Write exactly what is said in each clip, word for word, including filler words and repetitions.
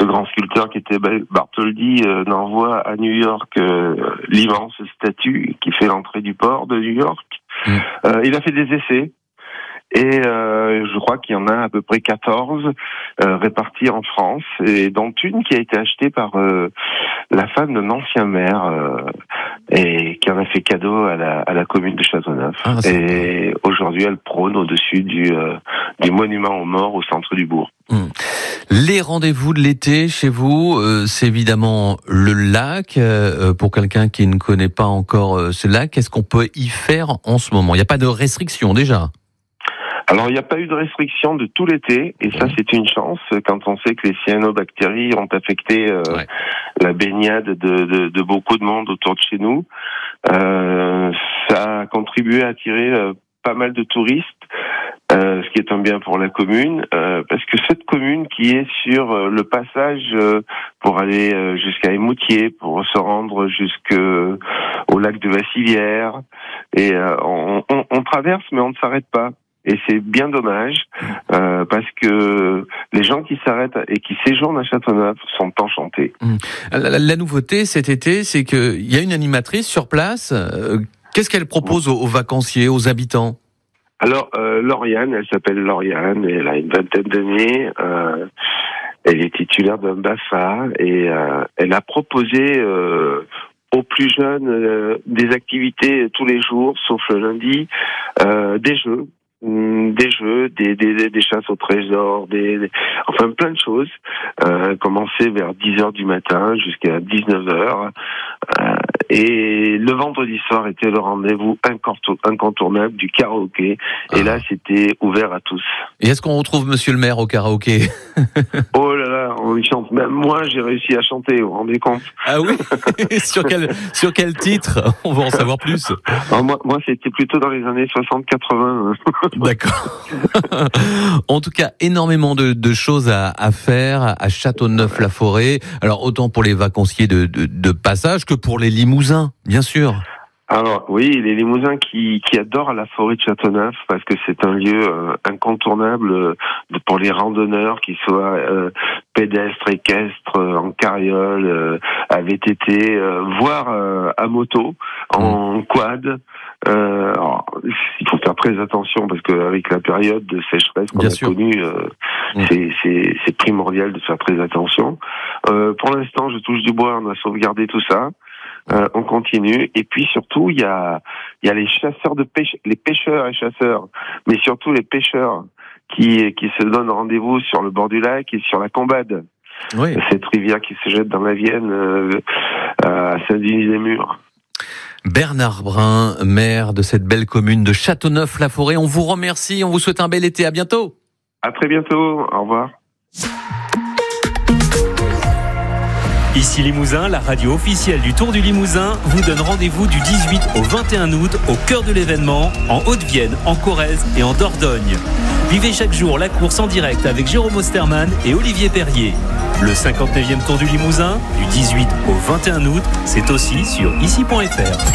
le grand sculpteur qui était Bartholdi euh, n'envoie à New York euh, l'immense statue qui fait l'entrée du port de New York. Mmh. Euh, il a fait des essais. Et euh, je crois qu'il y en a à peu près quatorze euh, répartis en France, et dont une qui a été achetée par euh, la femme d'un ancien maire euh, et qui en a fait cadeau à la, à la commune de Châteauneuf. Ah, et aujourd'hui, elle prône au-dessus du, euh, du monument aux morts au centre du bourg. Mmh. Les rendez-vous de l'été chez vous, euh, c'est évidemment le lac. Euh, pour quelqu'un qui ne connaît pas encore euh, ce lac, qu'est-ce qu'on peut y faire en ce moment ? Il n'y a pas de restrictions déjà ? Alors, il n'y a pas eu de restriction de tout l'été, et ça, c'est une chance, quand on sait que les cyanobactéries ont affecté euh, ouais. la baignade de, de, de beaucoup de monde autour de chez nous. Euh, ça a contribué à attirer euh, pas mal de touristes, euh, ce qui est un bien pour la commune, euh, parce que cette commune qui est sur euh, le passage euh, pour aller euh, jusqu'à Émoutier, pour se rendre jusqu'au lac de Vassilière, et euh, on, on, on traverse, mais on ne s'arrête pas. Et c'est bien dommage, euh, parce que les gens qui s'arrêtent et qui séjournent à Châteauneuf sont enchantés. Mmh. La, la nouveauté cet été, c'est qu'il y a une animatrice sur place. Euh, qu'est-ce qu'elle propose aux, aux vacanciers, aux habitants ? Alors, euh, Lauriane, elle s'appelle Lauriane, et elle a une vingtaine d'années. Euh, elle est titulaire d'un B A F A, et euh, elle a proposé... Euh, aux plus jeunes euh, des activités tous les jours, sauf le lundi, euh, des jeux. Des jeux, des, des, des chasses au trésor, des, des enfin plein de choses. Euh, commencer vers dix heures du matin jusqu'à dix-neuf heures. Euh, et le vendredi soir était le rendez-vous incontournable du karaoké. Ah. Et là, c'était ouvert à tous. Et est-ce qu'on retrouve Monsieur le maire au karaoké ? Oh là là, on y chante. Même moi, j'ai réussi à chanter, vous vous rendez compte ? Ah oui ? Sur quel, sur quel titre ? On va en savoir plus. Alors moi, moi, c'était plutôt dans les années soixante quatre-vingts. D'accord. En tout cas, énormément de, de choses à, à faire à Châteauneuf-la-Forêt. Alors, autant pour les vacanciers de, de, de passage que pour les Limousins, bien sûr. Alors oui, les Limousins qui, qui adorent la forêt de Châteauneuf, parce que c'est un lieu euh, incontournable euh, pour les randonneurs, qu'ils soient euh, pédestres, équestres, euh, en carriole, euh, à V T T, euh, voire euh, à moto, en mmh. quad. Euh, alors, il faut faire très attention, parce qu'avec la période de sécheresse qu'on Bien a sûr. connue, euh, mmh. c'est, c'est, c'est primordial de faire très attention. Euh, pour l'instant, je touche du bois, on a sauvegardé tout ça. Euh, on continue, et puis surtout il y a il y a les chasseurs de pêche, les pêcheurs et chasseurs, mais surtout les pêcheurs qui qui se donnent rendez-vous sur le bord du lac et sur la Combade, oui. cette rivière qui se jette dans la Vienne euh, à Saint-Denis-des-Murs. Bernard Brun, maire de cette belle commune de Châteauneuf-la-Forêt, on vous remercie, on vous souhaite un bel été, à bientôt. À très bientôt, au revoir. Ici Limousin, la radio officielle du Tour du Limousin vous donne rendez-vous du dix-huit au vingt et un août au cœur de l'événement, en Haute-Vienne, en Corrèze et en Dordogne. Vivez chaque jour la course en direct avec Jérôme Osterman et Olivier Perrier. Le cinquante-neuvième Tour du Limousin, du dix-huit au vingt et un août, c'est aussi sur ici point f r.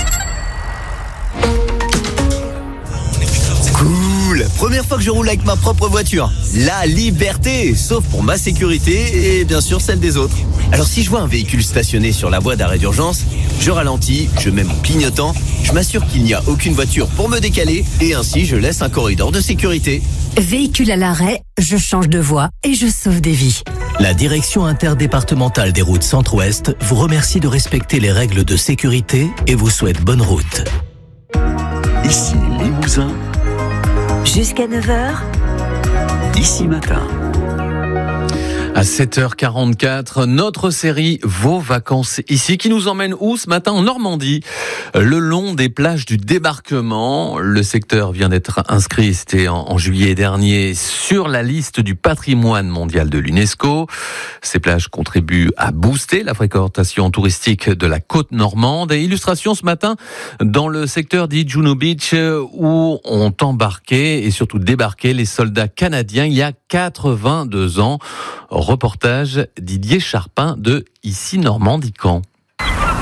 Cool, première fois que je roule avec ma propre voiture. La liberté, sauf pour ma sécurité et bien sûr celle des autres. Alors si je vois un véhicule stationné sur la voie d'arrêt d'urgence, je ralentis, je mets mon clignotant, je m'assure qu'il n'y a aucune voiture pour me décaler et ainsi je laisse un corridor de sécurité. Véhicule à l'arrêt, je change de voie et je sauve des vies. La direction interdépartementale des routes Centre-Ouest vous remercie de respecter les règles de sécurité et vous souhaite bonne route. Ici Limousin. Jusqu'à neuf heures. Ici matin. À sept heures quarante-quatre, notre série Vos vacances ici, qui nous emmène où ce matin? En Normandie, le long des plages du débarquement. Le secteur vient d'être inscrit, c'était en, en juillet dernier, sur la liste du patrimoine mondial de l'UNESCO. Ces plages contribuent à booster la fréquentation touristique de la côte normande. Et illustration ce matin dans le secteur dit Juno Beach, où ont embarqué et surtout débarqué les soldats canadiens il y a quatre-vingt-deux ans. Reportage Didier Charpin de Ici Normandie Camp.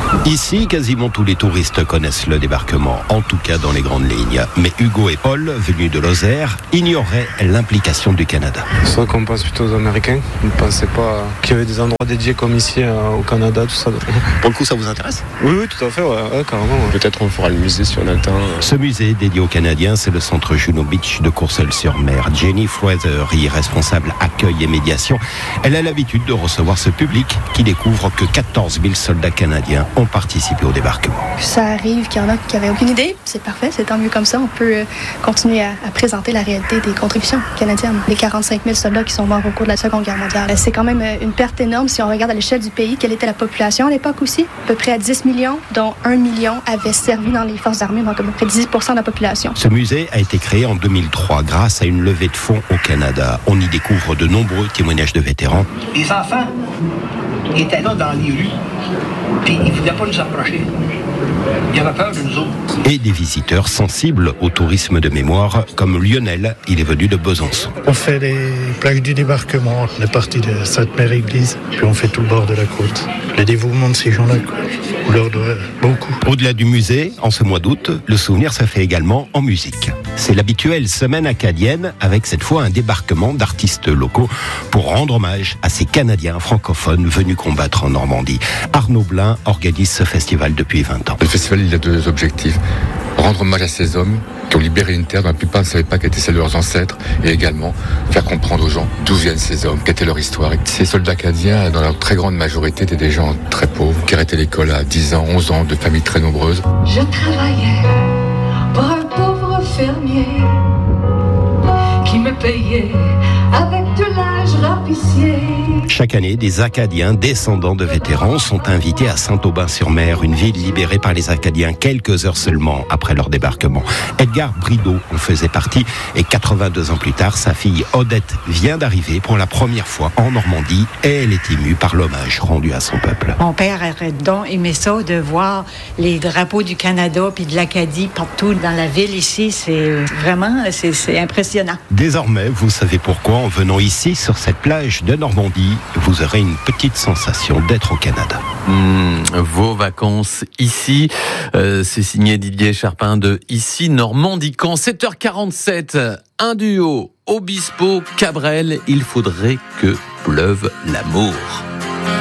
Ici, quasiment tous les touristes connaissent le débarquement, en tout cas dans les grandes lignes. Mais Hugo et Paul, venus de Lozère, ignoraient l'implication du Canada. C'est vrai qu'on pense plutôt aux Américains. On ne pensait pas qu'il y avait des endroits dédiés comme ici au Canada, tout ça. Pour le coup, ça vous intéresse ? Oui, oui, tout à fait, ouais, ouais, carrément. Ouais. Peut-être on fera le musée si on a le temps. Ce musée dédié aux Canadiens, c'est le centre Juno Beach de Courseulles-sur-Mer. Jenny Fraser y est responsable accueil et médiation. Elle a l'habitude de recevoir ce public qui découvre que quatorze mille soldats canadiens ont participé au débarquement. Ça arrive qu'il y en a qui n'avaient aucune idée. C'est parfait, c'est tant mieux comme ça. On peut continuer à, à présenter la réalité des contributions canadiennes. Les quarante-cinq mille soldats qui sont morts au cours de la Seconde Guerre mondiale. C'est quand même une perte énorme si on regarde à l'échelle du pays. Quelle était la population à l'époque aussi? À peu près à dix millions, dont un million avaient servi dans les forces armées, donc à peu près dix pour cent de la population. Ce musée a été créé en deux mille trois grâce à une levée de fonds au Canada. On y découvre de nombreux témoignages de vétérans. Les enfants étaient là dans les rues, puis ils ne voulaient pas nous approcher. Il y avait peur de nous autres. Et des visiteurs sensibles au tourisme de mémoire, comme Lionel, il est venu de Besançon. On fait les plages du débarquement, on est parti de Sainte-Mère-Église, puis on fait tout le bord de la côte. Le dévouement de ces gens-là, quoi. On leur doit beaucoup. Au-delà du musée, en ce mois d'août, le souvenir se fait également en musique. C'est l'habituelle semaine acadienne, avec cette fois un débarquement d'artistes locaux pour rendre hommage à ces Canadiens francophones venus combattre en Normandie. Arnaud Blin organise ce festival depuis vingt ans. Le festival, il a deux objectifs. Rendre hommage à ces hommes qui ont libéré une terre dont la plupart ne savaient pas qu'elle était celle de leurs ancêtres, et également faire comprendre aux gens d'où viennent ces hommes, quelle était leur histoire. Et ces soldats canadiens, dans leur très grande majorité, étaient des gens très pauvres, qui arrêtaient l'école à dix ans, onze ans, de familles très nombreuses. Je travaillais pour un pauvre fermier qui me payait avec de l'âge rapissier. Chaque année, des Acadiens descendants de vétérans sont invités à Saint-Aubin-sur-Mer, une ville libérée par les Acadiens quelques heures seulement après leur débarquement. Edgar Brideau en faisait partie et quatre-vingt-deux ans plus tard, sa fille Odette vient d'arriver pour la première fois en Normandie et elle est émue par l'hommage rendu à son peuple. Mon père aurait donc aimé ça de voir les drapeaux du Canada puis de l'Acadie partout dans la ville ici. C'est vraiment, c'est, c'est impressionnant. Désormais, vous savez pourquoi en venant ici sur cette plage de Normandie, vous aurez une petite sensation d'être au Canada. Mmh, vos vacances ici, euh, c'est signé Didier Charpin de Ici Normandie. Quand sept heures quarante-sept, un duo Obispo Cabrel, il faudrait que pleuve l'amour.